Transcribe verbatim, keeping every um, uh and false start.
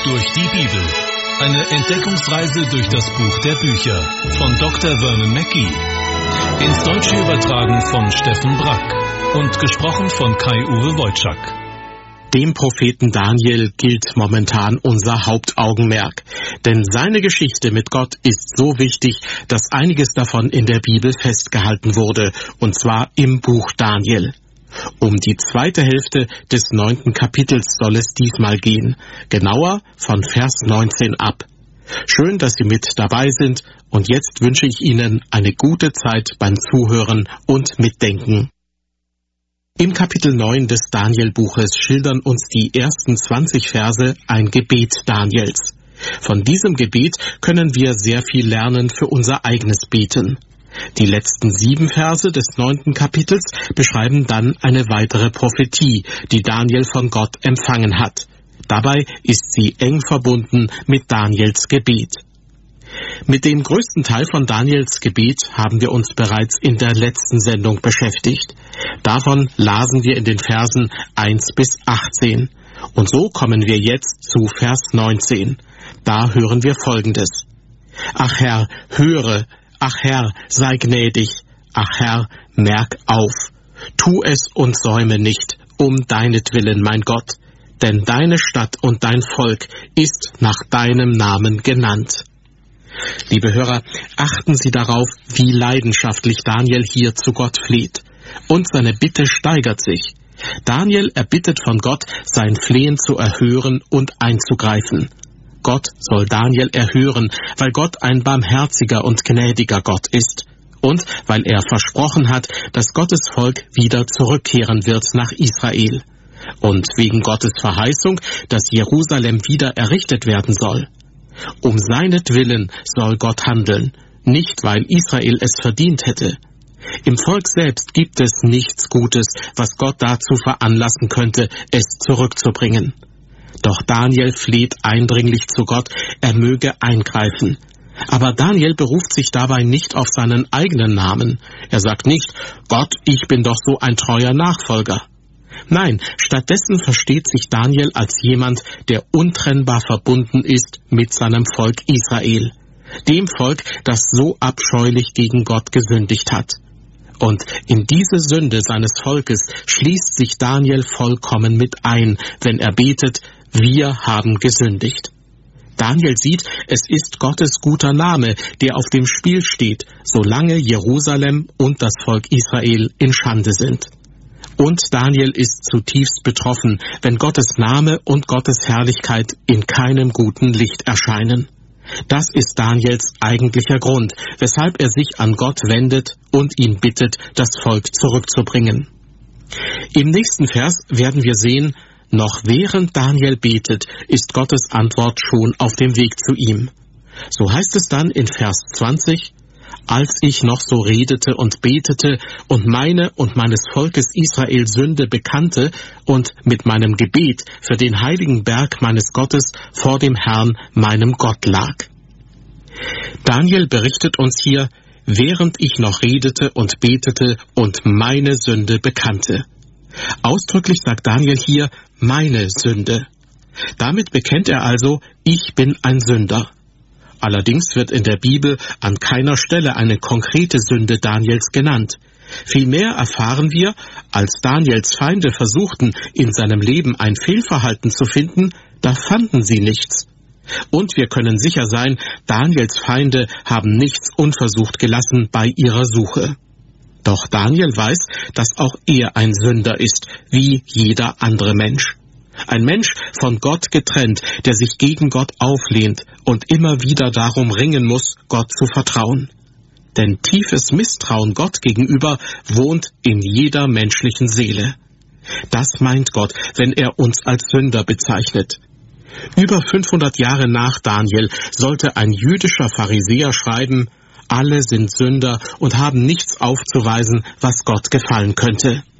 durch die Bibel. Eine Entdeckungsreise durch das Buch der Bücher von Doktor Vernon Mackey. Ins Deutsche übertragen von Steffen Brack und gesprochen von Kai-Uwe Wojczak. Dem Propheten Daniel gilt momentan unser Hauptaugenmerk, denn seine Geschichte mit Gott ist so wichtig, dass einiges davon in der Bibel festgehalten wurde, und zwar im Buch Daniel. Um die zweite Hälfte des neunten Kapitels soll es diesmal gehen, genauer von Vers neunzehn ab. Schön, dass Sie mit dabei sind, und jetzt wünsche ich Ihnen eine gute Zeit beim Zuhören und Mitdenken. Im Kapitel neun des Daniel-Buches schildern uns die ersten zwanzig Verse ein Gebet Daniels. Von diesem Gebet können wir sehr viel lernen für unser eigenes Beten. Die letzten sieben Verse des neunten Kapitels beschreiben dann eine weitere Prophetie, die Daniel von Gott empfangen hat. Dabei ist sie eng verbunden mit Daniels Gebet. Mit dem größten Teil von Daniels Gebet haben wir uns bereits in der letzten Sendung beschäftigt. Davon lasen wir in den Versen eins bis achtzehn. Und so kommen wir jetzt zu Vers neunzehn. Da hören wir Folgendes. Ach Herr, höre, ach Herr, sei gnädig, ach Herr, merk auf. Tu es und säume nicht, um deinetwillen, mein Gott, denn deine Stadt und dein Volk ist nach deinem Namen genannt. Liebe Hörer, achten Sie darauf, wie leidenschaftlich Daniel hier zu Gott fleht. Und seine Bitte steigert sich. Daniel erbittet von Gott, sein Flehen zu erhören und einzugreifen. Gott soll Daniel erhören, weil Gott ein barmherziger und gnädiger Gott ist. Und weil er versprochen hat, dass Gottes Volk wieder zurückkehren wird nach Israel. Und wegen Gottes Verheißung, dass Jerusalem wieder errichtet werden soll. Um seinetwillen soll Gott handeln, nicht weil Israel es verdient hätte. Im Volk selbst gibt es nichts Gutes, was Gott dazu veranlassen könnte, es zurückzubringen. Doch Daniel fleht eindringlich zu Gott, er möge eingreifen. Aber Daniel beruft sich dabei nicht auf seinen eigenen Namen. Er sagt nicht, Gott, ich bin doch so ein treuer Nachfolger. Nein, stattdessen versteht sich Daniel als jemand, der untrennbar verbunden ist mit seinem Volk Israel. Dem Volk, das so abscheulich gegen Gott gesündigt hat. Und in diese Sünde seines Volkes schließt sich Daniel vollkommen mit ein, wenn er betet, wir haben gesündigt. Daniel sieht, es ist Gottes guter Name, der auf dem Spiel steht, solange Jerusalem und das Volk Israel in Schande sind. Und Daniel ist zutiefst betroffen, wenn Gottes Name und Gottes Herrlichkeit in keinem guten Licht erscheinen. Das ist Daniels eigentlicher Grund, weshalb er sich an Gott wendet und ihn bittet, das Volk zurückzubringen. Im nächsten Vers werden wir sehen, noch während Daniel betet, ist Gottes Antwort schon auf dem Weg zu ihm. So heißt es dann in Vers zwanzig, als ich noch so redete und betete und meine und meines Volkes Israel Sünde bekannte und mit meinem Gebet für den heiligen Berg meines Gottes vor dem Herrn, meinem Gott, lag. Daniel berichtet uns hier, während ich noch redete und betete und meine Sünde bekannte. Ausdrücklich sagt Daniel hier, meine Sünde. Damit bekennt er also, ich bin ein Sünder. Allerdings wird in der Bibel an keiner Stelle eine konkrete Sünde Daniels genannt. Vielmehr erfahren wir, als Daniels Feinde versuchten, in seinem Leben ein Fehlverhalten zu finden, da fanden sie nichts. Und wir können sicher sein, Daniels Feinde haben nichts unversucht gelassen bei ihrer Suche. Doch Daniel weiß, dass auch er ein Sünder ist, wie jeder andere Mensch. Ein Mensch von Gott getrennt, der sich gegen Gott auflehnt und immer wieder darum ringen muss, Gott zu vertrauen. Denn tiefes Misstrauen Gott gegenüber wohnt in jeder menschlichen Seele. Das meint Gott, wenn er uns als Sünder bezeichnet. Über fünfhundert Jahre nach Daniel sollte ein jüdischer Pharisäer schreiben, alle sind Sünder und haben nichts aufzuweisen, was Gott gefallen könnte.